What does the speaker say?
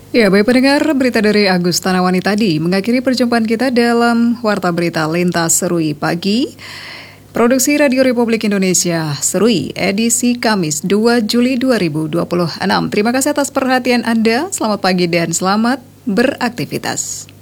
Ya, baik pendengar, berita dari Agus Tanawani tadi mengakhiri perjumpaan kita dalam Warta Berita Lintas Serui Pagi. Produksi Radio Republik Indonesia, Serui, edisi Kamis 2 Juli 2026. Terima kasih atas perhatian Anda, selamat pagi dan selamat beraktivitas.